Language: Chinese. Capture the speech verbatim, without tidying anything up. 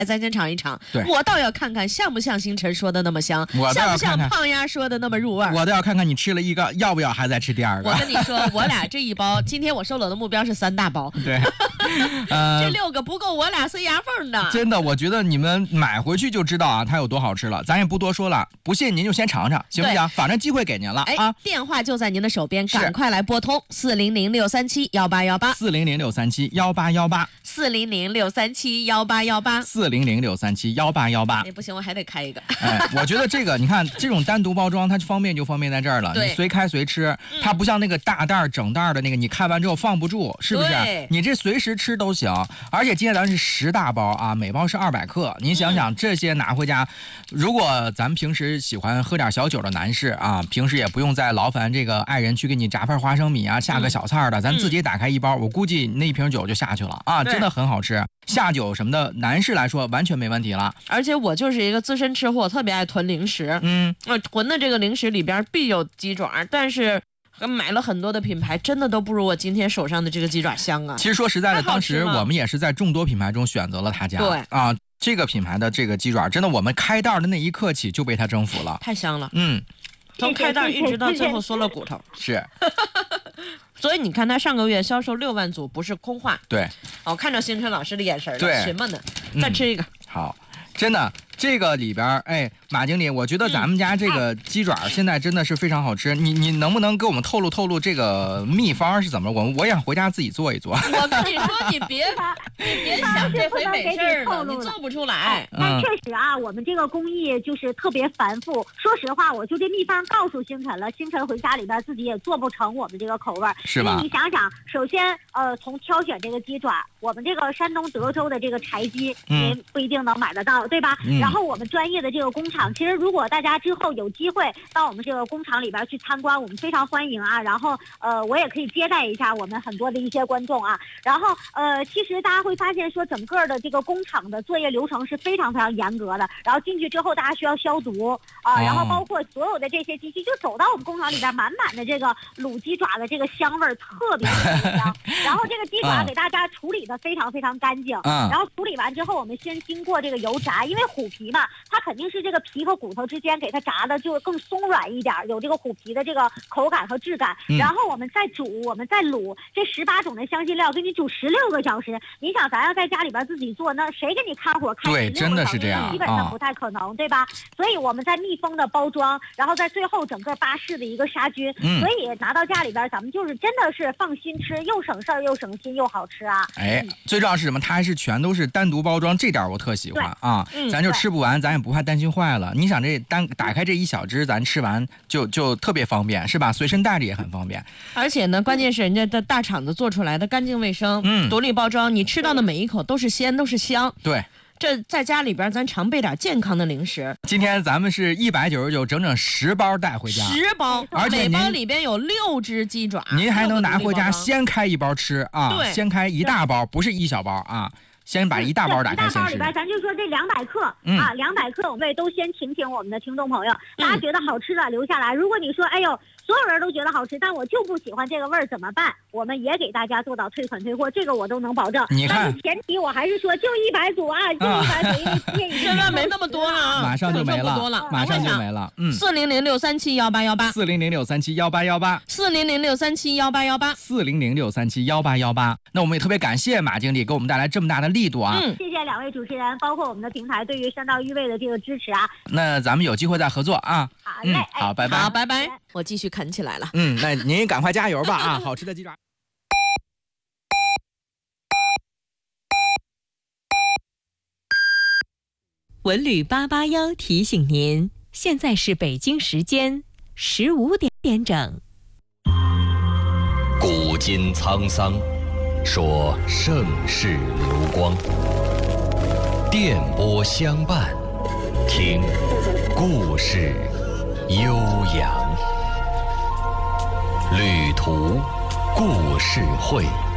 咱先尝一尝。 对， 我倒要看看像不像星辰说的那么香， 我倒要看看像不像胖丫说的那么入味。 我倒要看看你吃了一个，要不要还再吃第二个？ 我跟你说，我俩这一包，今天我收拢的目标是三大包。 对，呃， 这六个不够我俩塞牙缝的。 真的，我觉得你们买回去就知道啊，它有多好吃了。咱也不多说了，不信您就先尝尝，行不行？反正机会给您了啊！ 电话就在您的手边，赶快来拨通四零零六三七幺八幺八， 四零零六三七幺八幺八， 四零零六三七幺八幺八， 四零零六三七幺八幺八。 哎，不行，我还得开一个。 哎，我觉得这个，你看这种单独包装，它方便就方便在这儿了，你随开随吃，它不像那个大袋整袋的那个，你看完之后放不住，是不是？你这随时吃都行。而且今天咱是十大包啊，每包是二百克，您想想这些拿回家，如果咱们平时喜欢喝点小酒的男士啊，平时也不用再劳烦这个爱人去给你炸份花生米啊，下个小菜的，咱自己打开一包，我估计那一瓶酒就下去了啊，真的很好吃。下酒什么的，男士来说完全没问题了。 而且我就是一个资深吃货，特别爱囤零食。 嗯， 我囤的这个零食里边必有鸡爪，但是买了很多的品牌，真的都不如我今天手上的这个鸡爪香啊。 其实说实在的，当时我们也是在众多品牌中选择了他家。 对啊，这个品牌的这个鸡爪，真的我们开袋的那一刻起就被他征服了， 太香了。 嗯， 从开袋一直到最后缩了骨头。 是。 所以你看，他上个月销售六万组，不是空话。 对， 哦，看着星辰老师的眼神了，询问的。再吃一个、 嗯。好，真的，这个里边，哎，马经理，我觉得咱们家这个鸡爪现在真的是非常好吃。嗯、你你能不能给我们透露透露这个秘方是怎么？我我也想回家自己做一做。 我跟你说，你别你别想这回没事了，你做不出来。 但确实啊，我们这个工艺就是特别繁复。说实话，我就这秘方告诉星辰了，星辰回家里边自己也做不成我们这个口味， 是吧？ 你想想，首先呃，从挑选这个鸡爪，我们这个山东德州的这个柴鸡，您、嗯、不一定能买得到，对吧？嗯、然后我们专业的这个工厂，其实如果大家之后有机会到我们这个工厂里边去参观，我们非常欢迎啊。然后呃，我也可以接待一下我们很多的一些观众啊。然后呃，其实大家会发现说，整个的这个工厂的作业流程是非常非常严格的。然后进去之后，大家需要消毒啊、呃，然后包括所有的这些机器，就走到我们工厂里边，满满的这个卤鸡爪的这个香味儿特别特别香。然后这个鸡爪给大家处理的非常非常干净。嗯。然后处理完之后，我们先经过这个油炸，因为虎皮嘛，它肯定是这个皮和骨头之间给它炸的就更松软一点，有这个虎皮的这个口感和质感。嗯、然后我们再煮，我们再卤，这十八种的香辛料给你煮十六个小时。你想，咱要在家里边自己做，那谁给你看火看十六个小时？ 对，真的是这样， 基本上不太可能，啊、对吧？所以我们在密封的包装，然后在最后整个巴氏的一个杀菌，嗯、所以拿到家里边，咱们就是真的是放心吃，又省事儿又省心又好吃啊！ 哎，嗯、最重要是什么？它还是全都是单独包装，这点我特喜欢啊！嗯、咱就吃不完，咱也不怕担心坏了。你想这单打开这一小只，咱吃完就就特别方便，是吧？随身带着也很方便。 而且呢，关键是人家的大厂子做出来的干净卫生，嗯，独立包装，你吃到的每一口都是鲜，都是香。 对。 这在家里边咱常备点健康的零食。 今天咱们是一百九十九，整整十包带回家， 十包， 而且每包里边有六只鸡爪， 您还能拿回家先开一包吃啊！ 对， 先开一大包，不是一小包啊。先把一大包打开先吃。 一大包里边，咱就说这两百克、嗯、啊，两百克，我们都先请请我们的听众朋友，大家觉得好吃的留下来。如果你说，哎呦，所有人都觉得好吃，但我就不喜欢这个味儿，怎么办？我们也给大家做到退款退货，这个我都能保证。 你看， 但是前提我还是说，就一百组啊，就一百组，因为现在没那么多了啊， 马上就没了， 多了， 马上就没了。嗯， 四零零六三七幺八幺八， 四零零六三七幺八幺八， 四零零六三七幺八幺八， 四零零六三七幺八幺八。那我们也特别感谢马经理给我们带来这么大的力度啊！ 嗯，谢谢两位主持人，包括我们的平台对于山道寓味的这个支持啊。 那咱们有机会再合作啊！ 好嘞， 嗯、好，拜拜， 好，拜拜。我继续啃起来了。 嗯，那您赶快加油吧啊！好吃的鸡爪。 文旅八八幺提醒您，现在是北京时间十五点点整。 古今沧桑，说盛世流光。电波相伴，听故事悠扬。旅途故事会。